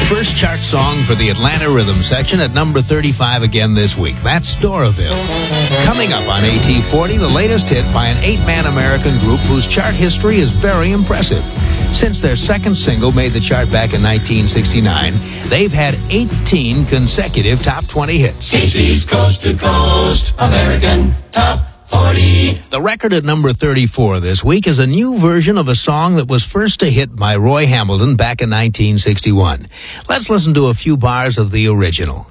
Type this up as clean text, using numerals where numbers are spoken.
First chart song for the Atlanta Rhythm section at number 35 again this week. That's Doraville. Coming up on AT40, the latest hit by an 8-man American group whose chart history is very impressive. Since their second single made the chart back in 1969, they've had 18 consecutive top 20 hits. KC's Coast to Coast American Top 40. The record at number 34 this week is a new version of a song that was first a hit by Roy Hamilton back in 1961. Let's listen to a few bars of the original.